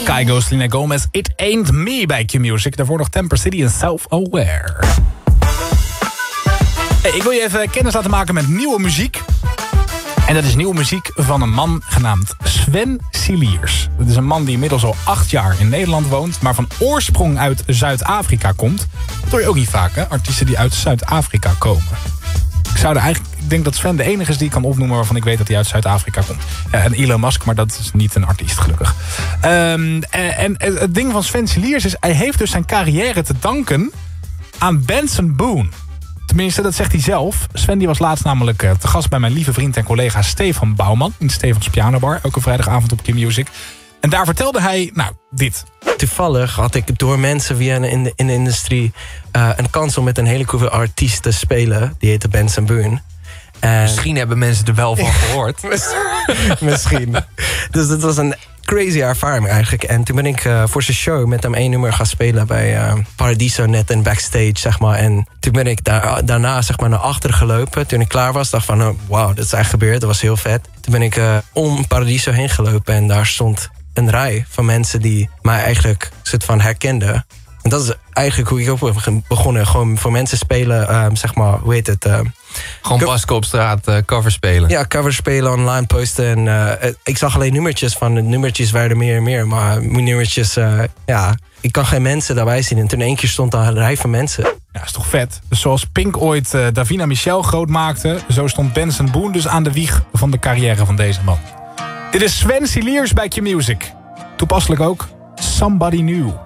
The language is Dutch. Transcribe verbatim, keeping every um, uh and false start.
Kygo, Selena Gomez, It Ain't Me bij Q-Music. Daarvoor nog Temper City en Self-Aware. Hey, ik wil je even kennis laten maken met nieuwe muziek. En dat is nieuwe muziek van een man genaamd Sven Siliers. Dat is een man die inmiddels al acht jaar in Nederland woont, maar van oorsprong uit Zuid-Afrika komt. Dat hoor je ook niet vaak, hè? Artiesten die uit Zuid-Afrika komen. Ik, zou er eigenlijk, ik denk dat Sven de enige is die ik kan opnoemen waarvan ik weet dat hij uit Zuid-Afrika komt. Ja, en Elon Musk, maar dat is niet een artiest, gelukkig. Um, en, en het ding van Sven Siliers is, hij heeft dus zijn carrière te danken aan Benson Boone. Tenminste, dat zegt hij zelf. Sven die was laatst namelijk uh, te gast bij mijn lieve vriend en collega Stefan Bouwman in Stefans Pianobar, elke vrijdagavond op Q-Music. En daar vertelde hij, nou, dit. Toevallig had ik door mensen via in de, in de industrie uh, een kans om met een hele coole artiest te spelen. Die heette Benson Boone. En misschien hebben mensen er wel van gehoord. Misschien. Dus dat was een crazy ervaring eigenlijk. En toen ben ik uh, voor zijn show met hem één nummer gaan spelen bij uh, Paradiso net in backstage, zeg maar. En toen ben ik daar, daarna zeg maar naar achter gelopen. Toen ik klaar was, dacht van, oh, wauw, dat is echt gebeurd. Dat was heel vet. Toen ben ik uh, om Paradiso heen gelopen en daar stond een rij van mensen die mij eigenlijk soort van herkenden. En dat is eigenlijk hoe ik ook ben begonnen. Gewoon voor mensen spelen, um, zeg maar, hoe heet het? Uh, Gewoon Pasco op straat uh, cover spelen. Ja, cover spelen, online posten. En uh, ik zag alleen nummertjes van de nummertjes werden meer en meer. Maar nummertjes, uh, ja, ik kan geen mensen daarbij zien. En toen in één keer stond daar een rij van mensen. Ja, is toch vet? Dus zoals Pink ooit uh, Davina Michel groot maakte, zo stond Benson Boone dus aan de wieg van de carrière van deze man. Dit is Sven Siliers bij Q-Music. Toepasselijk ook Somebody New.